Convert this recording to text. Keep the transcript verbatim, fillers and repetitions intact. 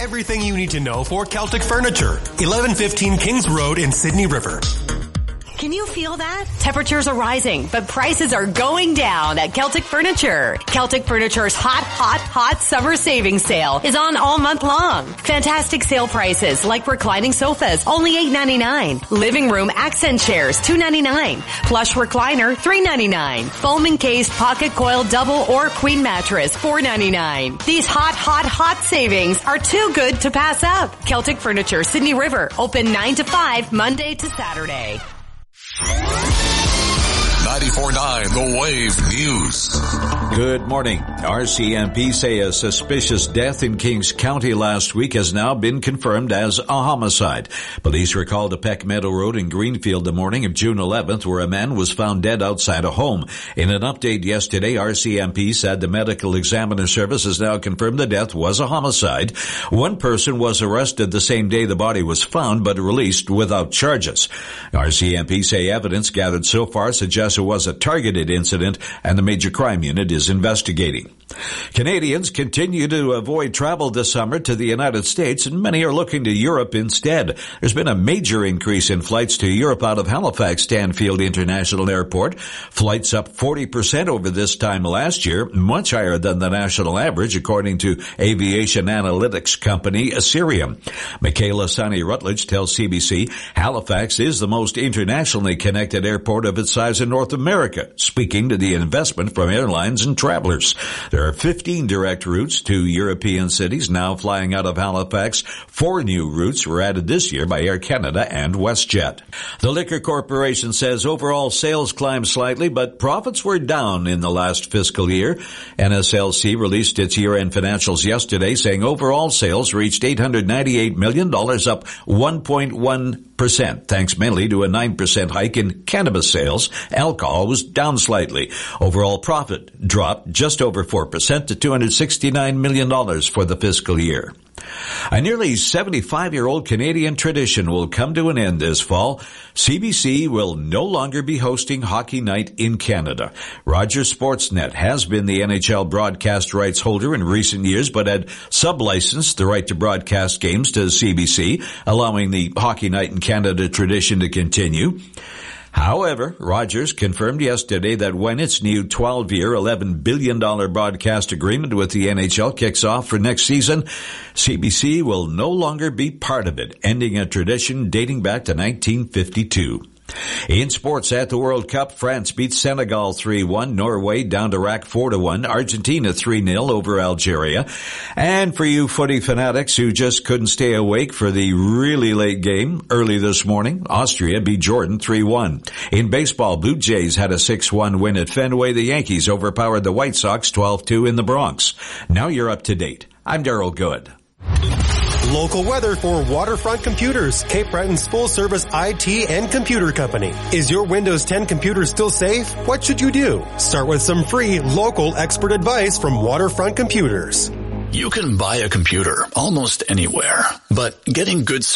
Everything you need to know for Celtic Furniture. eleven fifteen Kings Road in Sydney River. Can you feel that? Temperatures are rising, but prices are going down at Celtic Furniture. Celtic Furniture's hot, hot, hot summer savings sale is on all month long. Fantastic sale prices like reclining sofas, only eight ninety-nine. Living room accent chairs, two ninety-nine. Plush recliner, three ninety-nine. Foam encased pocket coil double or queen mattress, four ninety-nine. These hot, hot, hot savings are too good to pass up. Celtic Furniture, Sydney River, open nine to five, Monday to Saturday. ninety-four point nine The Wave News. Good morning. R C M P say a suspicious death in Kings County last week has now been confirmed as a homicide. Police were called to Peck Meadow Road in Greenfield the morning of June eleventh, where a man was found dead outside a home. In an update yesterday, R C M P said the medical examiner service has now confirmed the death was a homicide. One person was arrested the same day the body was found, but released without charges. R C M P say evidence gathered so far suggests it was a targeted incident, and the Major Crime Unit is investigating. Canadians continue to avoid travel this summer to the United States, and many are looking to Europe instead. There's been a major increase in flights to Europe out of Halifax Stanfield International Airport. Flights up forty percent over this time last year, much higher than the national average, according to aviation analytics company Cirium. Michaela Sonny Rutledge tells C B C Halifax is the most internationally connected airport of its size in North America, speaking to the investment from airlines and travelers. There are fifteen direct routes to European cities now flying out of Halifax. Four new routes were added this year by Air Canada and WestJet. The Liquor Corporation says overall sales climbed slightly, but profits were down in the last fiscal year. N S L C released its year-end financials yesterday, saying overall sales reached eight hundred ninety-eight million dollars, up one point one percent, thanks mainly to a nine percent hike in cannabis sales. Alcohol was down slightly. Overall profit dropped just over four percent to two hundred sixty-nine million dollars for the fiscal year. A nearly seventy-five-year-old Canadian tradition will come to an end this fall. C B C will no longer be hosting Hockey Night in Canada. Rogers Sportsnet has been the N H L broadcast rights holder in recent years, but had sub-licensed the right to broadcast games to C B C, allowing the Hockey Night in Canada tradition to continue. However, Rogers confirmed yesterday that when its new twelve-year, eleven billion dollars broadcast agreement with the N H L kicks off for next season, C B C will no longer be part of it, ending a tradition dating back to nineteen fifty-two. In sports at the World Cup, France beat Senegal three one, Norway down to Iraq four to one, Argentina three nil over Algeria. And for you footy fanatics who just couldn't stay awake for the really late game early this morning, Austria beat Jordan three one. In baseball, Blue Jays had a six one win at Fenway. The Yankees overpowered the White Sox twelve two in the Bronx. Now you're up to date. I'm Darryl Good. Local weather for Waterfront Computers, Cape Breton's full-service I T and computer company. Is your Windows ten computer still safe? What should you do? Start with some free, local expert advice from Waterfront Computers. You can buy a computer almost anywhere, but getting good